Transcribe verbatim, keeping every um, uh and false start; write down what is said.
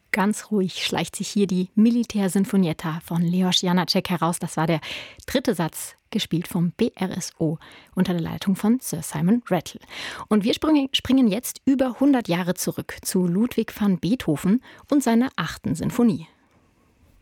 Ganz ruhig schleicht sich hier die Militär-Sinfonietta von Leos Janáček heraus. Das war der dritte Satz, gespielt vom B R S O unter der Leitung von Sir Simon Rattle. Und wir springen, springen jetzt über hundert Jahre zurück zu Ludwig van Beethoven und seiner achten Sinfonie.